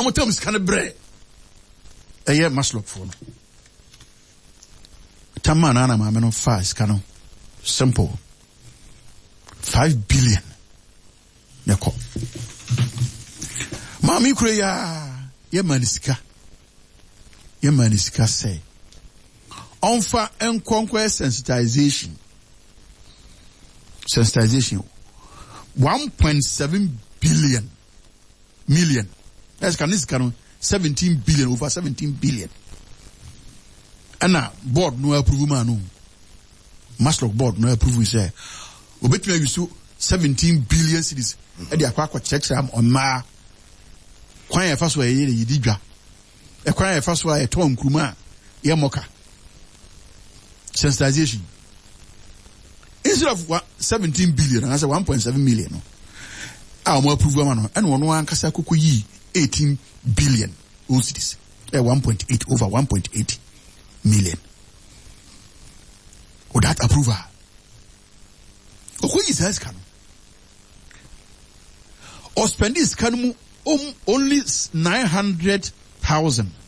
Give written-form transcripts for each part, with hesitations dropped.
ana mo tam sika ne bre eye Maslow fo no tamma na ma me no fa sika no simple 5 billion yako mami kure ya manisika say onfa enkonkwe sensitization 1.7 million that's can 17 billion over 17 billion and board no approve man Maslow board no approve say obetime you so 17 billion cedis e dey akwa check am on ma kwan ya faso ye yidi dwa e kwan ya faso ya to nkruma ye moka sensitization instead of 17 billion and I say 1.7 million no mo approve am no and wono ankasa kokoyi 18 billion cedis 1.8 over 1.8 million or that approval who is this can or spend this can only 900,000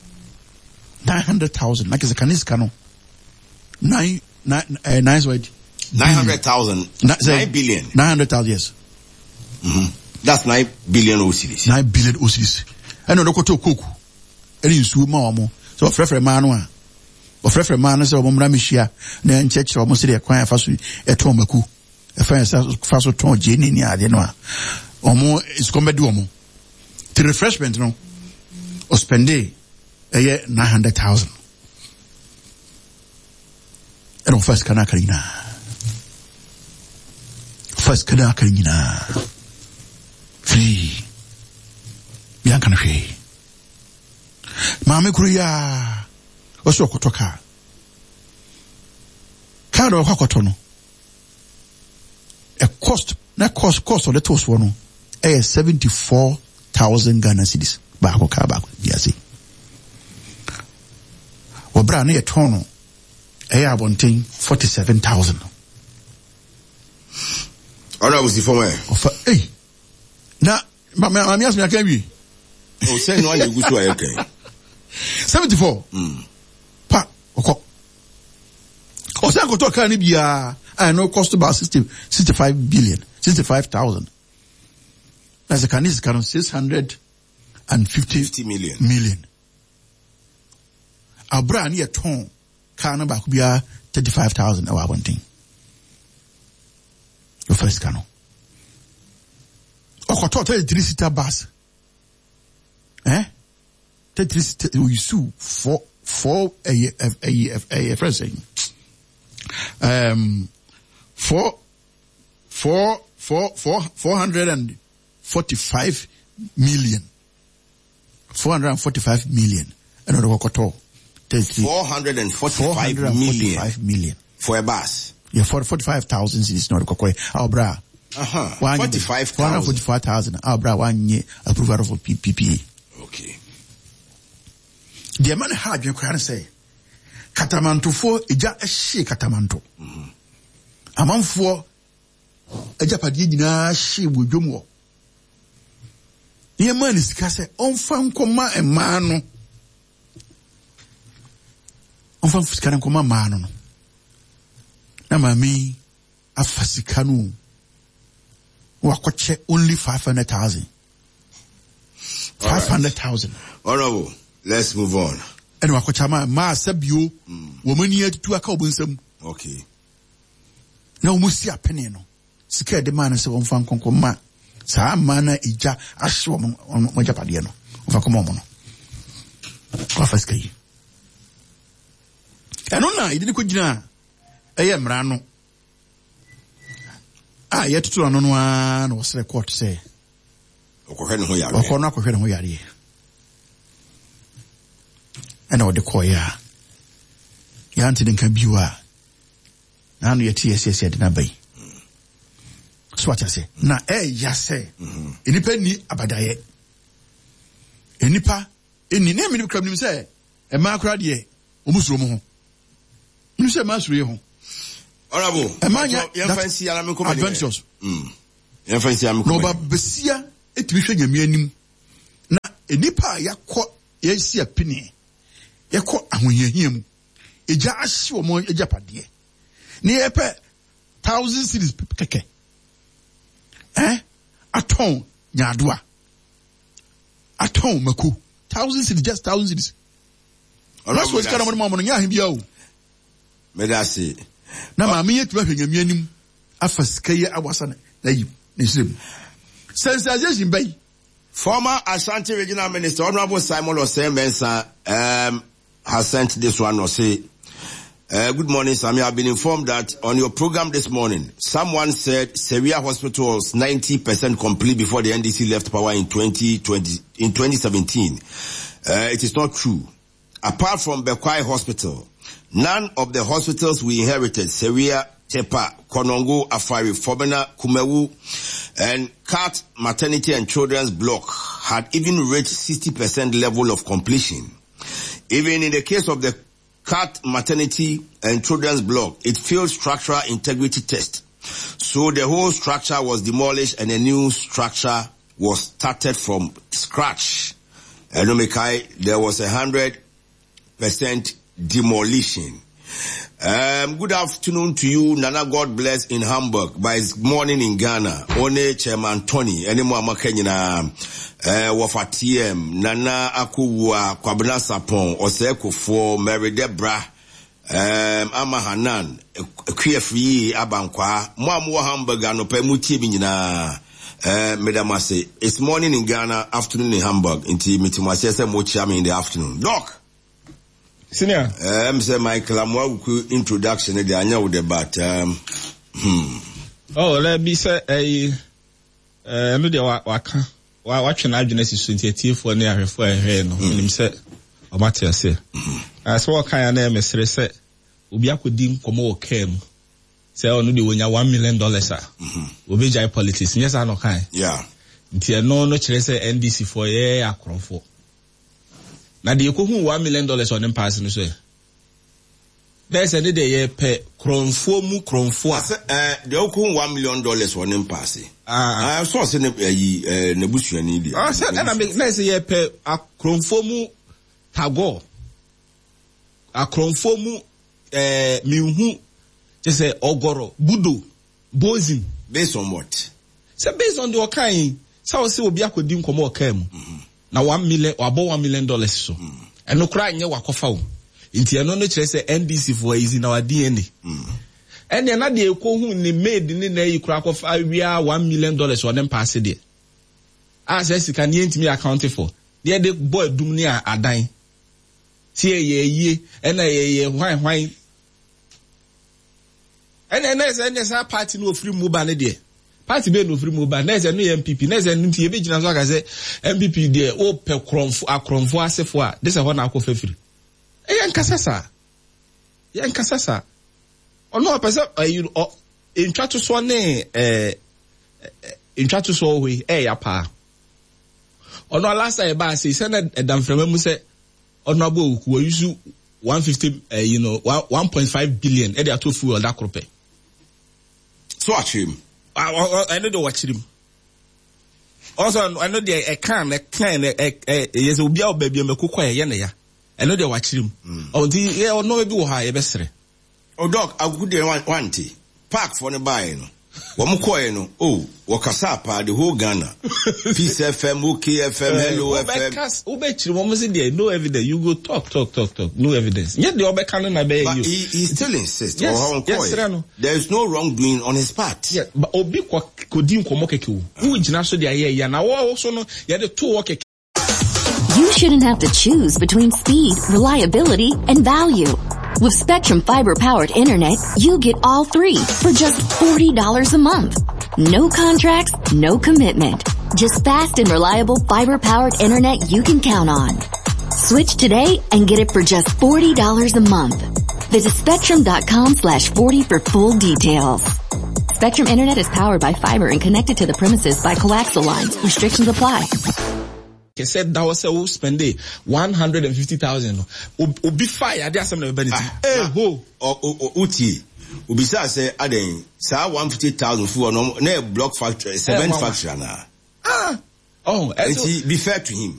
like is a canis cano 900,000 9 billion 900,000 yes that's 9 billion OCDs 9 billion OCDs and no koto koku eri nsu ma omo so frefre ma no a o frefre ma no se omo mra mehia na nchechire omo se de kwan afa so eto maku efa fa so ton je ni ade no a omo is comedy omo the refreshment no o spende 900,000 and o first kana karina free bianca na free mame kuria oso kotoka card o kwakoto no a cost of the toast one 74,000 Ghana cedis ba ko ka ba biase obra na yetono abonten 47,000 ora was the former na mami asmi akanwi o say no anya gusu ayeke 74 pa oko o say akoto kan ni bia I know cost about 65 billion 65,000 as a canis can 650 million abra ni eton kan ba ku bia 35,000 awa one thing your first cano okoto 33 seater bus 33 seater you sue for a friend saying 445 million 445 million and okoto 445 million for a bus. Yeah, 45,000 is not kokoi. Our bra. 45,000. Our bra 1 year approval for PPP. Okay. The man had you can say Katamanto for eja she Katamanto. Among for a Japadi na she would do more. The man is cast on fan coma and mano. On fan scan coma mano. Na mami afasikanu wakoche only 500,000. 500,000. Honorable, let's move on. And wakocha ma sabio woman here to aka obunsam. Okay. Na umusi apene no. Sika de man se wonfa nkonko ma. Sa mana ija ahwe mo japade no. Wonfa komo mo no. Wafasika yi. Eno na idini ko gina mra no yetutu ano no a na wosre court say okohwe ne ho yare okono akohwe ne ho yare ana ode koya ya anti den kan biwa na no yeti yes de na bai so what I say na ya say enipa ni abadaye enipa eni na me kram nim say e ma akra de omusuro mo ho nim say ma suro ho. Honorable, adventures. No, but Bessia, it will show you na enipa yakọ yesi apini yakọ ahoyehia mu eja ahye omo eja pade ne yepe 1,000 cities keke aton nyadoa aton mako 1,000 cities, just 1,000 cities. That's what's kind of money no nya him o me da say na ma me yetuma hwanyam anim afaskaye awasa na yi nesim sensation bay. Former Ashanti Regional Minister Honorable Simon Osei Mensah has sent this one or say, good morning, Sami. I've been informed that on your program this morning, someone said Seria Hospital was 90% complete before the NDC left power in 2017. It is not true. Apart from Bekwai Hospital, none of the hospitals we inherited, Seria, Tepa, Konongo, Afari, Fobena, Kumewu, and Cat Maternity and Children's Block had even reached 60% level of completion. Even in the case of the Cat Maternity and Children's Block, it failed structural integrity test. So the whole structure was demolished and a new structure was started from scratch. And there was 100% demolition. Good afternoon to you, Nana. God bless in Hamburg. By his morning in Ghana, One Chairman Tony, Enemo Amakenyina, Wafatiem, Nana Akuwa, Kwabena Sapon, Oseko for Mary Debra, Amahanan, Kwiefri Abankwa, Mwa Hamburg, Anope Mutibina, Medamase. It's morning in Ghana, afternoon in Hamburg. Inti Mitimase Mochami in the afternoon. Doc. Senior. Say Michael, I'm introduction the annual debate. Oh, let me say no de waka. Watching Genesis 28 for near for a no. Him say o matter say. As what kind of name say obi akodim komo kem. Say onu de wonya $1 million obi jai politics. Yes I no kind. Yeah. Nti no kire say NDC for ye akronfo. Na de ko hu $1 million on them pass no so. There's a day pe kronfo mu kronfo a. De ko hu $1 million on them pass. I saw say ne busuani di. Ah say na me na say ye pe kronfo mu tago. Kronfo mu mi hu just say ogoro budo bozin based on what? Say based on the okan. Say we say obi akodim komo okam. Na $1 million or about $1 million so. And no cry nye wakofa o. Inti eno no kire say NDC for is in our DNA. And then na de ko hu ni made ni na yi kura kofa we are $1 million on them pass there. As you can ntimi account for. There the boy dum ni adan. Tie ye and ye hwan. And then there's a party no free mobile there. Party be no free mobile. There's a new MPP. There's a new TV. Jina so say MPP there. O pe akronfo asefo a. This is what na akọ free. Yan kasasa. Ono apesa you intwa to so ne intwa to so we ya pa. Ono last time ba say send edam frema mu say ono abo ku use 150 1.5 billion e dey atofu o da krope. So achim. I know they watch him. Also, I know they yes, will be our baby and cook quiet. I know they watch him. Oh, the or no, do high best. Oh, dog, I would want tea. Park for the buying. Wamukoeno, oh, Wakasapa, the whole Ghana. Peace FM, KFM, Hello FM. Obetri, what was it there? No evidence. You go talk. No evidence. Yet the Obecanon, I beg you. He still insists. Yes, there is no wrongdoing on his part. Yeah, but Obi Kodim Komokeku. Who is now so the yeah, now also no, the 2 work. You shouldn't have to choose between speed, reliability, and value. With Spectrum Fiber-powered internet, you get all 3 for just $40 a month. No contracts, no commitment. Just fast and reliable fiber-powered internet you can count on. Switch today and get it for just $40 a month. Visit Spectrum.com/40 for full details. Spectrum Internet is powered by fiber and connected to the premises by coaxial lines. Restrictions apply. Said that was a spend 150,000. Obi fire there some benefit. Ho uti. Obi say aden say 150,000 for no block factory 7 factory na. Oh, and be fair to him.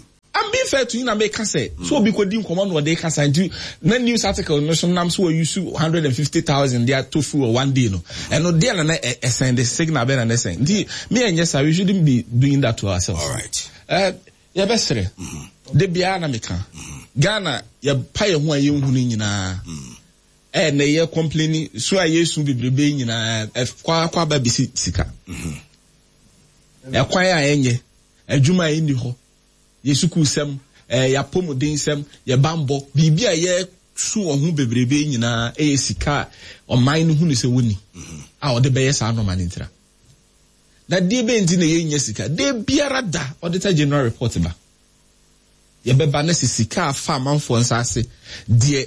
I'm being fair to you, na make say. So because dim command what they can say. Do na news article no some names who use 150,000 they are tofu or one day no. And no deal na send the signal ben and saying. Me and yes, we shouldn't be doing that to ourselves. All right. Ya besere. De bia na meka. Ghana ya paye ho aye hu ni nyina. Na ye complaining so aye su bebrebe nyina kwa ba bi sika. Ya kwa ya enye adwuma eni ho. Yesuku sem ya pomodin sem ya bambo bibia ye su ohun bebrebe nyina sika oman no hu ne se woni a ode be yes anoma ntra na de be nti na ye nya sika de biara da auditor general report ba ye beba na sika fa manfo nsase de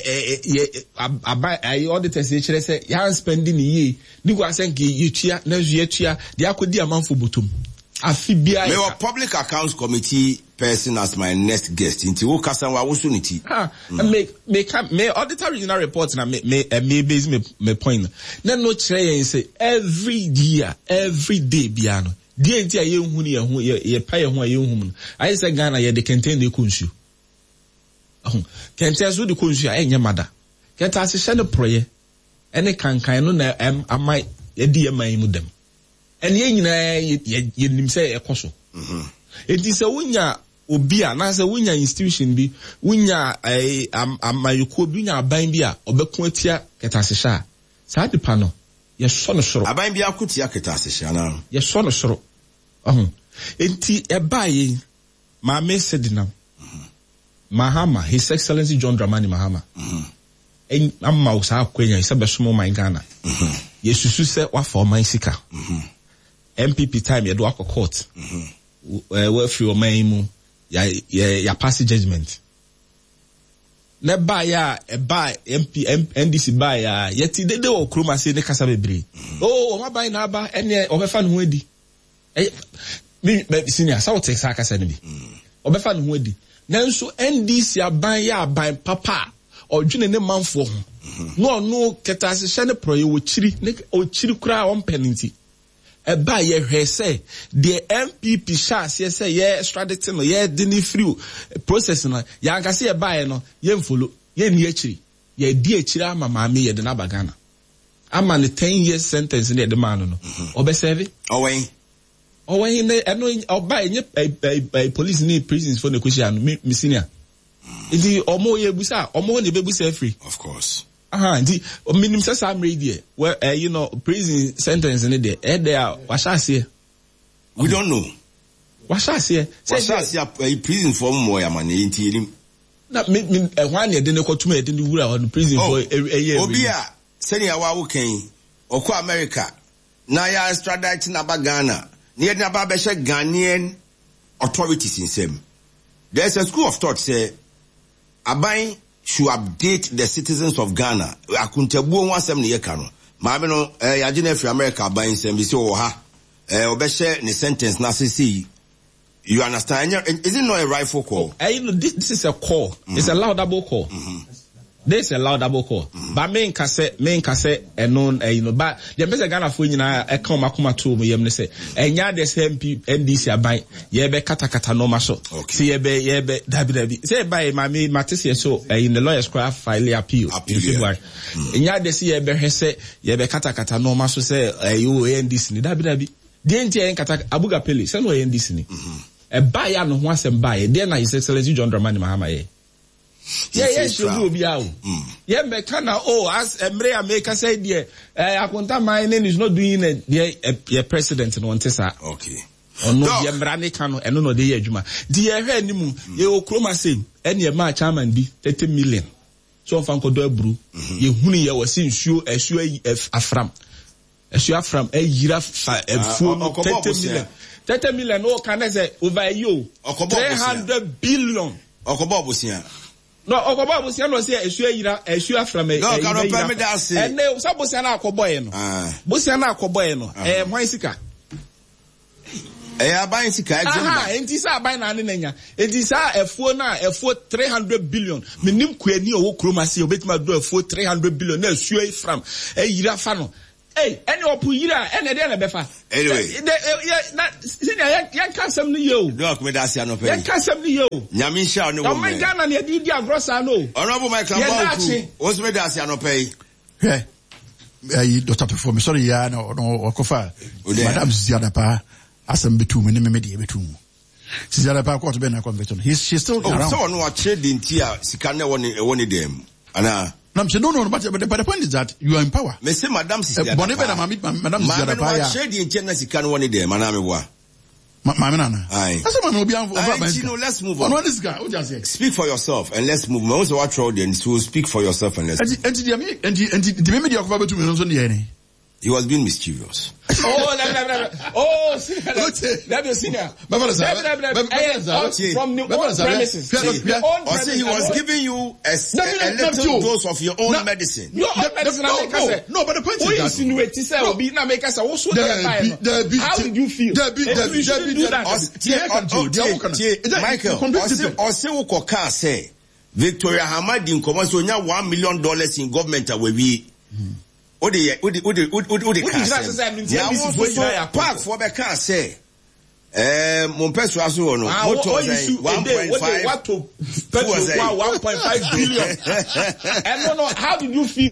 abai auditor se kire se ya spending ye ni go asenke ye tua na ye tua de akodi amanfo botom. May our public accounts committee person as my next guest into who Kasan wa wusuniti. May auditor regional report na may base me point. Na no chere say every year, every day biano. Di enti aye hu ni ye pa ye ho aye hu. I say Ghana ye de contain de konsu. Kente so de konsu enye mada. Kenta se hye ne proye. Ene kankan no na amai ye di ye man mu dem. And ye nim say ekoso. It is a wunya obia na say wunya institution bi wunya amayuko bi nya aban bi a obekun atia ketasehya sa depa no ye so no soro aban bi akotia ketasehya na ye so no soro enti ebaye ma me sedina Mahama, His Excellency John Dramani Mahama en amma usa akwenya isabesomo man Ghana yesusu se wa for man sika MPP time ye do akọ court we free o man mu ya pass judgment na ba ya MP NDC ba ya yeti de o kroma se ne kasa bebre o ma ba na ba ene obefa no adi me senior sa o take sa kasa ne bi obefa no adi nanso NDC aban ya aban papa odwene ne manfo ho no ketase hye ne proye wo chiri kura on penalty eba ye hwese the MPP chance ye say ye extraditing no ye deni free process no ya ankase ye ba ye no ye mfolo ye ni achiri ye di achiri ama maame ye de na bagana ama ne 10 years sentence ne de man no obeserve owen ne eno oba enye police ni prisons for negotiation me senior idi omo ye busa omo ne be busa free of course the minimum some radio where prison sentence in there there we don't know what say prison for more money in na me one year didn't go to me didn't wura on prison for a year obia senior wa wuken okọ America na ya extradite na Ghana near na ba be Ghanaian authorities in same. There's a school of thought say aban should update the citizens of Ghana. Akuntebu wasem ne yeka no. Maame no yagene free America ban sem bi se wo ha. Obehye ne sentence na say you understand? Is it not a rifle call? This is a call. It's a laudable call. This is a laudable call. But main kase eno but the best Ghana for nyina e kan makoma to mo yem ne say enya the MP NDC aban ye be kata no maso see ye be dabi say by my matese so in the lawyers craft file appeal in February enya the see ye be hwese ye be kata no maso say you NDC ni dabi the enti kata abuga pele say no NDC ni e ba ya no ho asem ba ye there na His Excellency John Dramani Mahama ye yes, you will be out. Yeah, Mekana, as Emre America said, Akunta Mainen is not doing it, president in Montesa. Okay. Or no, the Emrani Kano, and no, the Ejuma. Dear Henimu, you Kroma saying, and your match, chairman be 30 million. So, Fanko Dobru, you huni was in shoe, a shoe, a from a giraffe, a full 30 million. 30 million, oh, can I say, over you, 300 billion. Okobobusia. No, Okobobusia no say esua from a. No, cannot permit that say. And they Sabusia na akoboy no. Busia na akoboy no. Hwan sika. Aban sika example. Enti sa aban na ne nya. Enti sa efuo 300 billion. Minim kwani owo kroma se obetima do efuo 300 billion na esua from yira fa no. Hey, any opuyira, any day befa. Anyway, yan can some you. Look, me that's no pay. Yan can some you. Nyamisha no. Don't make Ghana near Didi Agrosa no. Honorable Michael Bauku. What's me that's no pay? Yeah. Dr. Perform. Sorry, yeah, no, Okofa. Madam Ziadapa, asem betum, and me betum. Ziadapa, what been a conviction? She's still around. So, no, trading tea, Sikana one of them. Anna. No, but the point is that you are in power. Me say Madam Ziadapa. Madam Ziadapa. Trading tea, Sikana one of them, Anna. Mamana. Aye. Let's move on. What is guy? Speak for yourself and let's move. Also, watch audience will speak for yourself and let's. And the media of to me on he was being mischievous. Oh, senior. From the old premises. He was giving you a little dose of your own medicine. No, but the point is that how did you feel? Michael, say Victoria Hamadi in commerce $1 million in government away. Odi park for the car say mon peso aso no motor 1.5 billion. And no, how did you feel?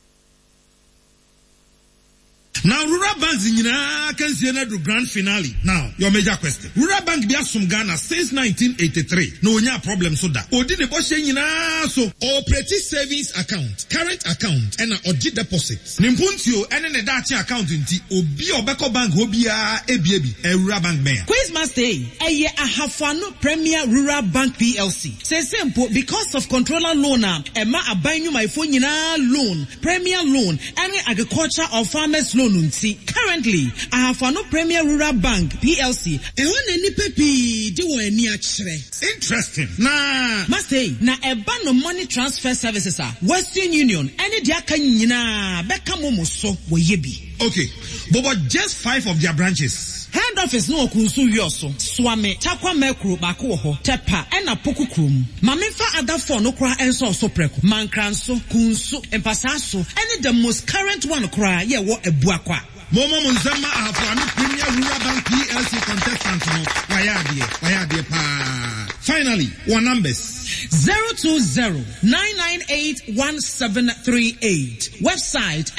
Now, Rural Banks in can see another grand finale. Now, your major question. Rural Bank be from Ghana since 1983. No, problem so that. Odi the boss so operating savings account, current account, and oji deposits. Nimpuntio and an edachi account in obi obeko bank obia a Rural Bank mayor. Quizmas day, a Ahafano Premier Rural Bank PLC. Say simple because of controller loan Emma abanyu my phone loan, Premier loan, and agriculture or farmers loan. Currently, I have no Premier Rural Bank PLC. Interesting. Nah. Must say, na a ban of money transfer services are Western Union. Any diakanyina bekamomo so yebi. Okay, but just 5 of their branches. Head office no kunsu yoso. Swame chakwa mekru bakuho tepa ena poku krum. Maminfa other phone no kra enso so preko. Mankranso kunsu empasaso. Any the most current one kra ye wo ebuakwa. Momo Munzama Ahafano Premier Rural Bank PLC contestant no. Wayadie pa. Finally, one numbers. 020-998-1738. Website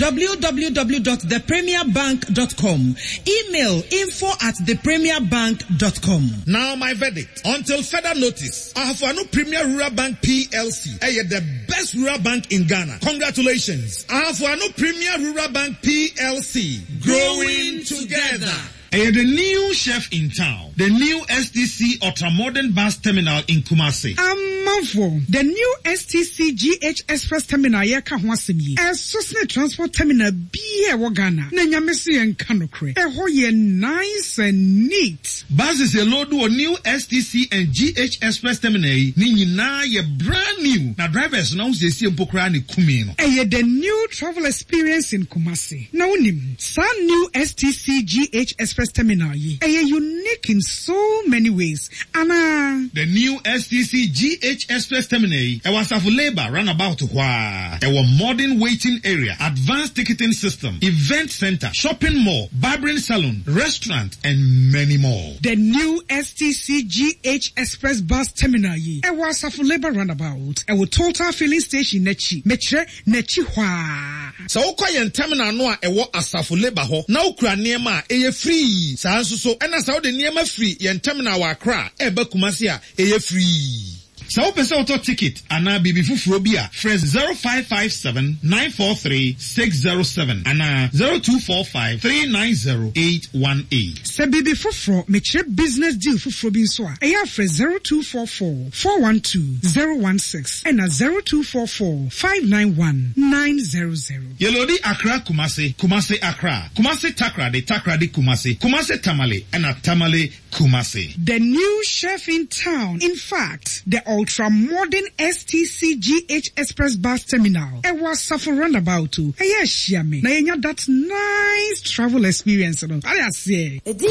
www.thepremierbank.com. Email info@thepremierbank.com. Now my verdict. Until further notice, Ahafano Premier Rural Bank PLC. The best rural bank in Ghana. Congratulations. Ahafano Premier Rural Bank PLC. Growing together. The new chef in town, the new STC ultra-modern bus terminal in Kumasi. The new STC GH Express terminal yeka hwasemi. Sosne transport terminal biye wagana. Nenya mesi en kanokre. Ho ye nice and neat. Buses ye load o new STC and GH Express terminal ni nyina ye brand new. Na drivers now se si empokra ni kumi no. The new travel experience in Kumasi. Na unim, sa new STC GH Express terminal ye unique in so many ways. Anna the new STC GH Express terminal was of labor runabout modern waiting area, advanced ticketing system, event center, shopping mall, barbering salon, restaurant, and many more. The new STC GH Express bus terminal ye was of labor runabout total filling station nechi so okoyen terminal no a asafo labor ho na okura niema free so and as how the niema free yen terminal wa Accra eba Kumasi a free. So pesa auto ticket ana bibi fufuro bia fresh 0557-943-607 ana 0245-390-818. Se bibi fufuro meche business deal fufuro bin so a eya fresh 0244-412-016 and 0244-591-900. Yelodi Accra Kumasi, Kumasi Accra, Kumasi Takrade, Takrade Kumasi, Kumasi Tamale and Tamale Kumasi. The new chef in town. In fact, the ultra-modern STC GH Express bus terminal. It was suffer roundabout too. Yes, Shami. Now you know that nice travel experience. I say.